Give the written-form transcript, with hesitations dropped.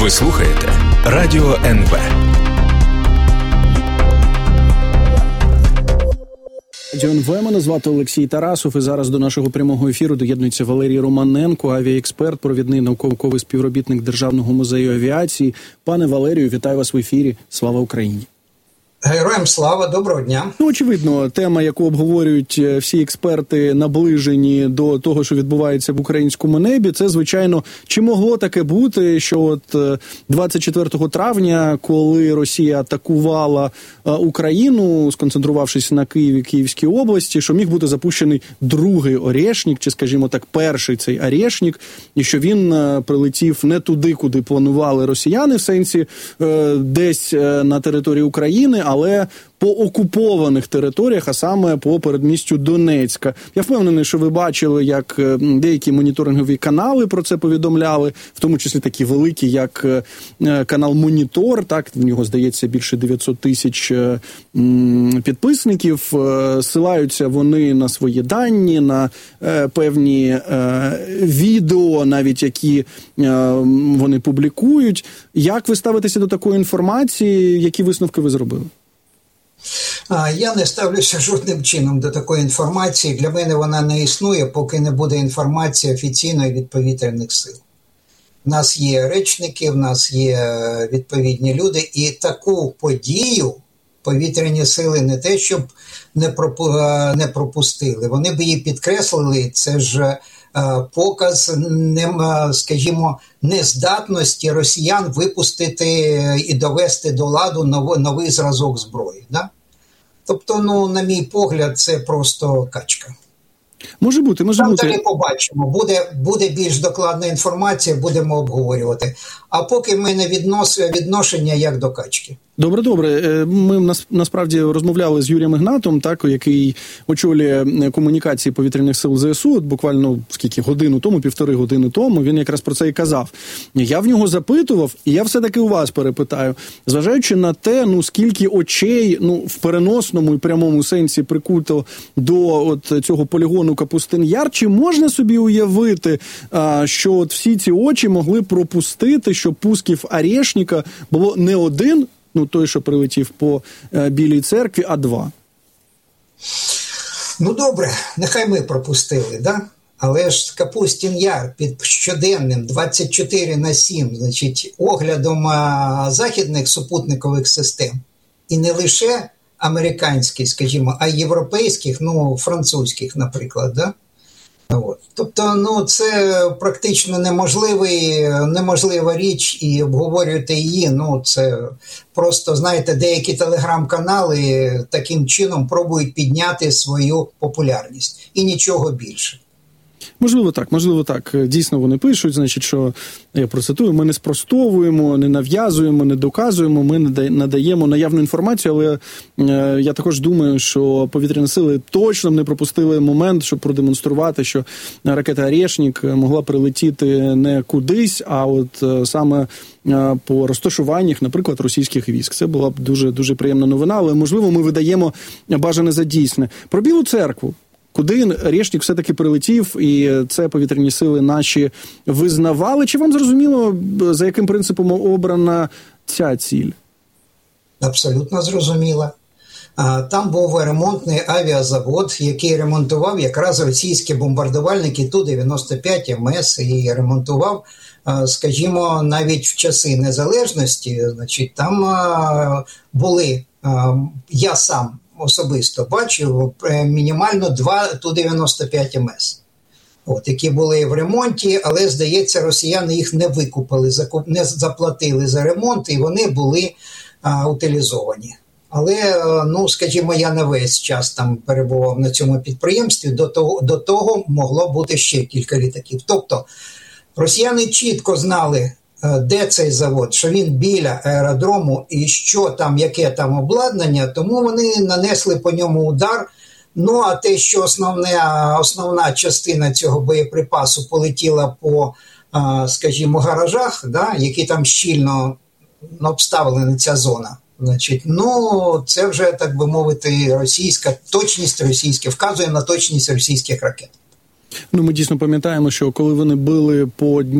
Ви слухаєте Радіо НВ. Радіо НВ, мене звати Олексій Тарасов, і зараз до нашого прямого ефіру доєднується Валерій Романенко, авіаексперт, провідний науковий співробітник Державного музею авіації. Пане Валерію, вітаю вас в ефірі. Слава Україні! Героям слава, доброго дня. Очевидно, тема, яку обговорюють всі експерти, наближені до того, що відбувається в українському небі, це, звичайно, чи могло таке бути, що от 24 травня, коли Росія атакувала Україну, сконцентрувавшись на Києві, Київській області, що міг бути запущений другий «Орешник», чи, скажімо так, перший цей «Орешник», і що він прилетів не туди, куди планували росіяни, в сенсі десь на території України, але по окупованих територіях, а саме по передмістю Донецька. Я впевнений, що ви бачили, як деякі моніторингові канали про це повідомляли, в тому числі такі великі, як канал «Монітор», так, в нього, здається, більше 900 тисяч підписників. Ссилаються вони на свої дані, на певні відео, навіть які вони публікують. Як ви ставитеся до такої інформації? Які висновки ви зробили? Я не ставлюся жодним чином до такої інформації. Для мене вона не існує, поки не буде інформації офіційної від повітряних сил. У нас є речники, в нас є відповідні люди, і таку подію повітряні сили не те, щоб не пропустили. Вони б її підкреслили, це ж показ, скажімо, нездатності росіян випустити і довести до ладу новий зразок зброї. Да? Тобто, на мій погляд, це просто качка. Може бути. Там далі побачимо. Буде більш докладна інформація, будемо обговорювати. А поки в мене відношення як до качки. Добре. Ми насправді розмовляли з Юрієм Ігнатом, так, який очолює комунікації повітряних сил ЗСУ, от буквально півтори години тому, він якраз про це і казав. Я в нього запитував, і я все-таки у вас перепитаю, зважаючи на те, скільки очей, в переносному і прямому сенсі прикуто до цього полігону Капустин-Яр, чи можна собі уявити, що всі ці очі могли пропустити, що пусків «Орешника» було не один, той, що прилетів по Білій церкві, а два? Добре, нехай ми пропустили, да? Але ж Капустин-Яр під щоденним 24/7, значить, оглядом західних супутникових систем, і не лише американських, скажімо, а й європейських, французьких, наприклад, да? Тобто, це практично неможлива річ, і обговорювати її, це просто, знаєте, деякі телеграм-канали таким чином пробують підняти свою популярність. І нічого більше. Можливо так. Дійсно, вони пишуть, значить, що, я процитую, ми не спростовуємо, не нав'язуємо, не доказуємо, ми надаємо наявну інформацію, але я також думаю, що повітряні сили точно не пропустили момент, щоб продемонструвати, що ракета «Орешник» могла прилетіти не кудись, а от саме по розташуваннях, наприклад, російських військ. Це була б дуже приємна новина, але, можливо, ми видаємо бажане за дійсне. Про Білу церкву. Куди «Орешник» все-таки прилетів, і це повітряні сили наші визнавали? Чи вам зрозуміло, за яким принципом обрана ця ціль? Абсолютно зрозуміло. Там був ремонтний авіазавод, який ремонтував якраз російські бомбардувальники Ту-95 МС, і ремонтував, скажімо, навіть в часи незалежності. Значить, там були, я сам особисто бачив, мінімально 2 Ту-95 МС, які були в ремонті, але, здається, росіяни їх не викупили, не заплатили за ремонт, і вони були утилізовані. Але, скажімо, я не весь час там перебував на цьому підприємстві, до того могло бути ще кілька літаків. Тобто, росіяни чітко знали, де цей завод, що він біля аеродрому і що там, яке там обладнання, тому вони нанесли по ньому удар. А те, що основна частина цього боєприпасу полетіла по, скажімо, гаражах, да, які там щільно обставлена ця зона, значить, це вже, так би мовити, вказує на точність російських ракет. Ми дійсно пам'ятаємо, що коли вони били по